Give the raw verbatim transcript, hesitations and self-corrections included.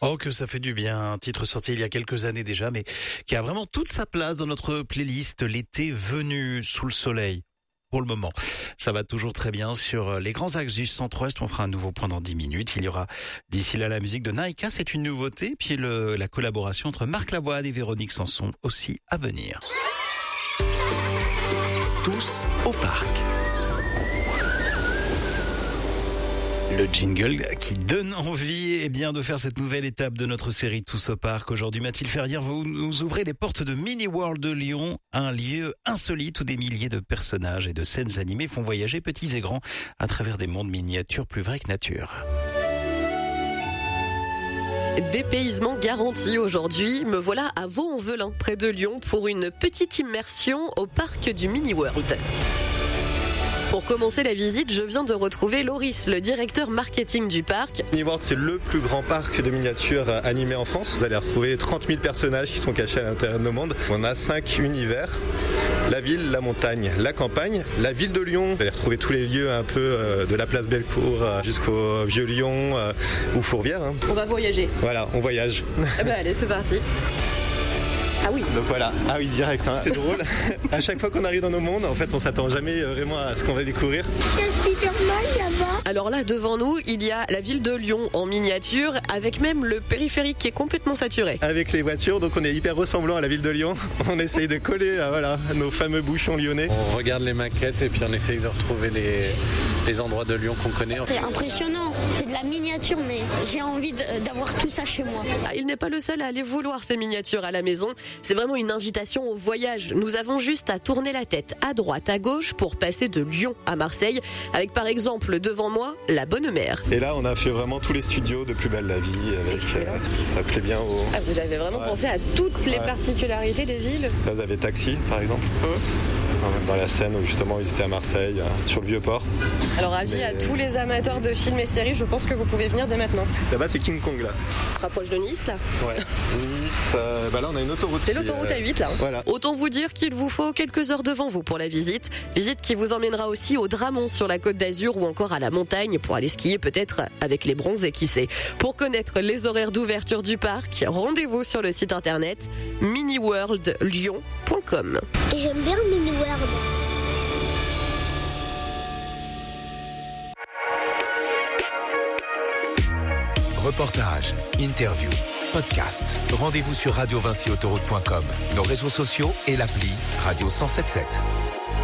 Oh, que ça fait du bien. Un titre sorti il y a quelques années déjà, mais qui a vraiment toute sa place dans notre playlist. L'été venu sous le soleil. Pour le moment, ça va toujours très bien sur les grands axes du centre-ouest. On fera un nouveau point dans dix minutes. Il y aura d'ici là la musique de Naïka, c'est une nouveauté. Puis le, la collaboration entre Marc Lavoine et Véronique Sanson aussi à venir. Tous au parc. Le jingle qui donne envie eh bien, de faire cette nouvelle étape de notre série Tous au parc. Aujourd'hui, Mathilde Ferrière, vous nous ouvrez les portes de Mini World de Lyon, un lieu insolite où des milliers de personnages et de scènes animées font voyager petits et grands à travers des mondes miniatures plus vrais que nature. Dépaysement garanti aujourd'hui, me voilà à Vaux-en-Velin, près de Lyon, pour une petite immersion au parc du Mini World. Pour commencer la visite, je viens de retrouver Loris, le directeur marketing du parc. Mini World, c'est le plus grand parc de miniatures animés en France. Vous allez retrouver trente mille personnages qui sont cachés à l'intérieur de nos mondes. On a cinq univers. La ville, la montagne, la campagne, la ville de Lyon. Vous allez retrouver tous les lieux un peu de la place Bellecour jusqu'au Vieux Lyon ou Fourvière. On va voyager. Voilà, on voyage. Eh ben allez, c'est parti. Ah oui. Donc voilà, ah oui, direct, hein. C'est drôle. À chaque fois qu'on arrive dans nos mondes, en fait, on s'attend jamais vraiment à ce qu'on va découvrir. Il y a Spider-Man là-bas. Alors là, devant nous, il y a la ville de Lyon en miniature, avec même le périphérique qui est complètement saturé. Avec les voitures, donc on est hyper ressemblant à la ville de Lyon. On essaye de coller à, voilà, nos fameux bouchons lyonnais. On regarde les maquettes et puis on essaye de retrouver les, les endroits de Lyon qu'on connaît. C'est impressionnant, c'est de la miniature, mais j'ai envie de, d'avoir tout ça chez moi. Ah, il n'est pas le seul à aller vouloir ces miniatures à la maison. C'est vraiment une invitation au voyage. Nous avons juste à tourner la tête à droite, à gauche pour passer de Lyon à Marseille, avec par exemple devant moi la Bonne Mère. Et là, on a fait vraiment tous les studios de Plus belle la vie. Avec ça, ça plaît bien au... Ah, vous avez vraiment ouais. pensé à toutes les ouais. particularités des villes. Là, vous avez Taxi, par exemple. Mmh. Dans la scène où justement ils étaient à Marseille, sur le Vieux-Port. Alors avis Mais... à tous les amateurs de films et séries, je pense que vous pouvez venir dès maintenant. Là-bas c'est King Kong là. On se rapproche de Nice là. Ouais. Nice, euh, bah là on a une autoroute. C'est l'autoroute euh... A huit là. Voilà. Autant vous dire qu'il vous faut quelques heures devant vous pour la visite. Visite qui vous emmènera aussi au Dramont sur la Côte d'Azur ou encore à la montagne pour aller skier peut-être avec les bronzés qui sait. Pour connaître les horaires d'ouverture du parc, rendez-vous sur le site internet mini world lyon point com. J'aime bien Mini World. Reportages, interviews, podcasts. Rendez-vous sur radio vinci autoroute point com, nos réseaux sociaux et l'appli Radio cent soixante-dix-sept.